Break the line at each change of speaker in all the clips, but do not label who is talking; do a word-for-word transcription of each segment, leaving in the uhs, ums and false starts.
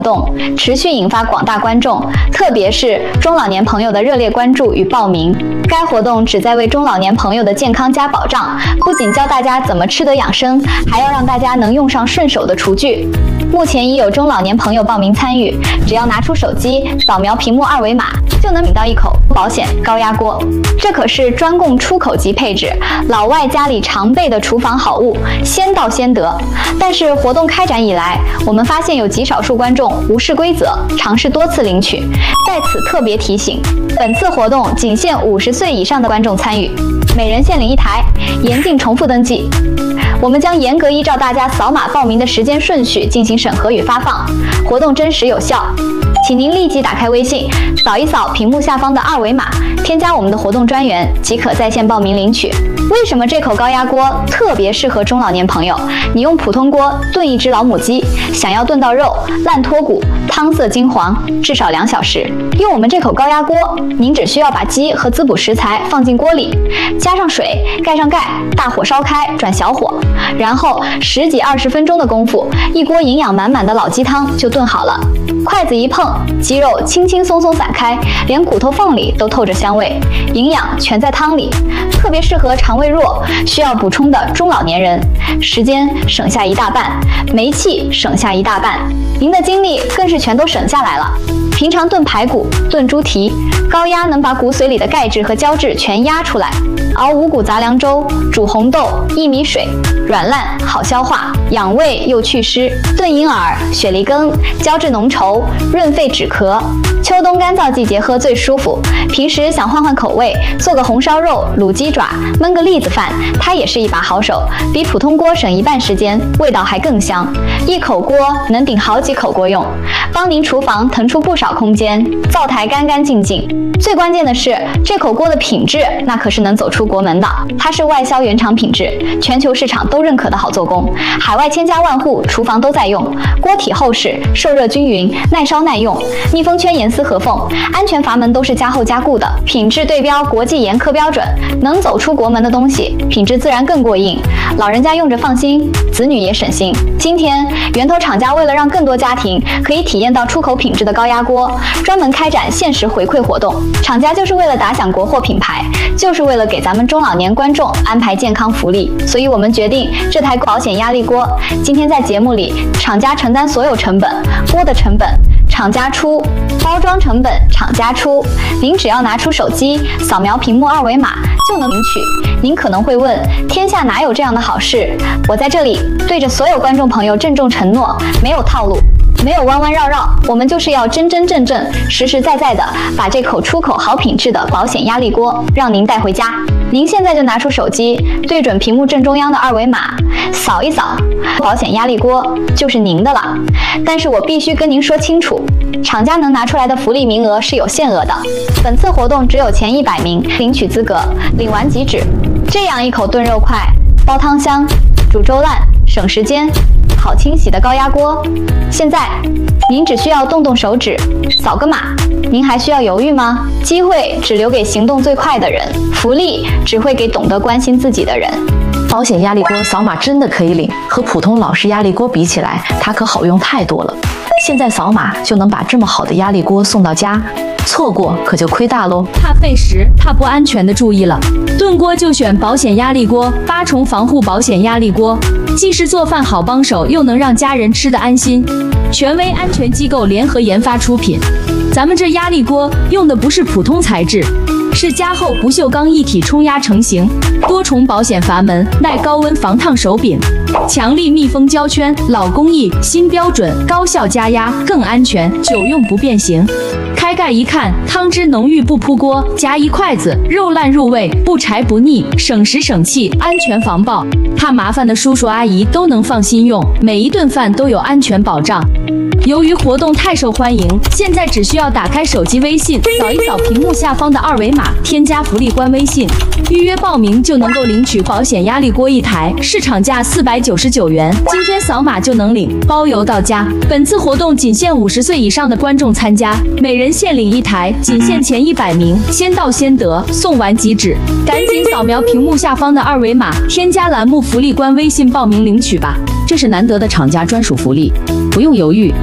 动持续引发广大观众，特别是中老年朋友的热烈关注与报名。该活动旨在为中老年朋友的健康加保障，不仅教大家怎么吃得养生，还要让大家能用上顺手的厨具。目前已有中老年朋友报名参与，只要拿出手机扫描屏幕二维码，就能领到一口保险高压锅。这可是专供出口级配置，老外家里常备的厨房好物，先到先得。但是活动开展以来，我们发现有极少数观众无视规则，尝试多次领取。在此特别提醒，本次活动仅限五十岁以上的观众参与，每人限领一台，严禁重复登记。我们将严格依照大家扫码报名的时间顺序进行审核与发放，活动真实有效。请您立即打开微信，扫一扫屏幕下方的二维码，添加我们的活动专员，即可在线报名领取。为什么这口高压锅特别适合中老年朋友？你用普通锅炖一只老母鸡，想要炖到肉烂脱骨、汤色金黄，至少两小时。用我们这口高压锅，您只需要把鸡和滋补食材放进锅里，加上水，盖上盖，大火烧开，转小火，然后十几二十分钟的功夫，一锅营养满满的老鸡汤就炖好了。筷子一碰，鸡肉轻轻松松散开，连骨头缝里都透着香味，营养全在汤里，特别适合肠胃弱、需要补充的中老年人。时间省下一大半，煤气省下一大半，您的精力更是全都省下来了。平常炖排骨、炖猪蹄，高压能把骨髓里的钙质和胶质全压出来；熬五谷杂粮粥、煮红豆、薏米水，软烂好消化，养胃又祛湿；炖银耳、雪梨羹，胶质浓稠，润肺止咳。秋冬干燥季节喝最舒服。平时想换换口味，做个红烧肉、卤鸡爪，焖个栗子饭，它也是一把好手，比普通锅省一半时间，味道还更香。一口锅能顶好几口锅用，帮您厨房腾出不少空间，灶台干干净净。最关键的是，这口锅的品质那可是能走出国门的，它是外销原厂品质，全球市场都认可的好做工，海外千家万户厨房都在用。锅体厚实，受热均匀，耐烧耐用，密封圈严丝合缝，安全阀门都是加厚加固的，品质对标国际严苛标准，能走出国门的东西，品质自然更过硬，老人家用着放心，子女也省心。今天源头厂家为了让更多家庭可以体验到出口品质的高压锅，专门开展限时回馈活动。厂家就是为了打响国货品牌，就是为了给咱们中老年观众安排健康福利，所以我们决定这台保险压力锅今天在节目里，厂家承担所有成本，锅的成本厂家出，包装成本厂家出，您只要拿出手机扫描屏幕二维码就能领取。您可能会问，天下哪有这样的好事？我在这里对着所有观众朋友郑重承诺，没有套路，没有弯弯绕绕，我们就是要真真正正、实实在在的把这口出口好品质的保险压力锅让您带回家。您现在就拿出手机，对准屏幕正中央的二维码，扫一扫，保险压力锅就是您的了。但是我必须跟您说清楚，厂家能拿出来的福利名额是有限额的，本次活动只有前一百名领取资格，领完即止。这样一口炖肉快、煲汤香、煮粥烂、省时间、好清洗的高压锅，现在您只需要动动手指，扫个码，您还需要犹豫吗？机会只留给行动最快的人，福利只会给懂得关心自己的人。
保险压力锅扫码真的可以领，和普通老式压力锅比起来，它可好用太多了。现在扫码就能把这么好的压力锅送到家，错过可就亏大喽。
怕费时、怕不安全的注意了，炖锅就选保险压力锅，八重防护保险压力锅，既是做饭好帮手，又能让家人吃得安心。权威安全机构联合研发出品，咱们这压力锅用的不是普通材质，是加厚不锈钢一体冲压成型，多重保险阀门，耐高温防烫手柄，强力密封胶圈，老工艺新标准，高效加压更安全，久用不变形。开盖一看，汤汁浓郁不扑锅，夹一筷子，肉烂入味，不柴不腻，省时省气，安全防爆。怕麻烦的叔叔阿姨都能放心用，每一顿饭都有安全保障。由于活动太受欢迎，现在只需要打开手机微信，扫一扫屏幕下方的二维码，添加福利官微信，预约报名就能够领取保险压力锅一台，市场价四百九十九元，今天扫码就能领，包邮到家。本次活动仅限五十岁以上的观众参加，每人限领一台，仅限前一百名，先到先得，送完即止。赶紧扫描屏幕下方的二维码，添加栏目福利官微信报名领取吧，这是难得的厂家专属福利，不用犹豫。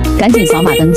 赶紧扫码登记。